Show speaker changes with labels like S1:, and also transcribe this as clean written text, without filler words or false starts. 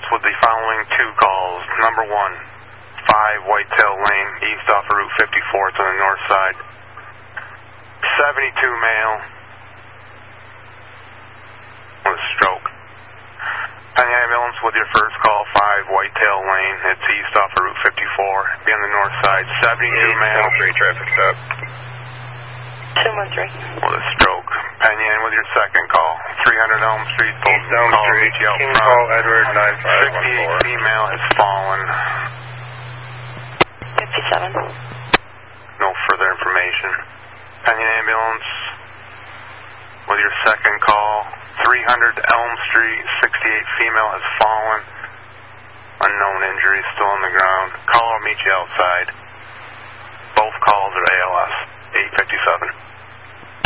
S1: with the following two calls. Number 1, 5 Whitetail Lane, east off of Route 54 to the north side. 72 male with a stroke. Penny ambulance with your first call, 5 Whitetail Lane. It's east off of Route 54. Be on the north side. 72 male.
S2: 213 traffic stop.
S3: 213.
S1: With a stroke. Penny in with your second call. 300 Elm Street.
S2: East Elm Street. King
S1: front.
S2: call Edward
S1: 68
S2: 9514.
S1: female has fallen.
S3: 57.
S1: No further information. Penny ambulance with your second call. 300 Elm Street, 68 female has fallen. Unknown injuries still on the ground. Caller will meet you outside. Both calls are ALS. 857.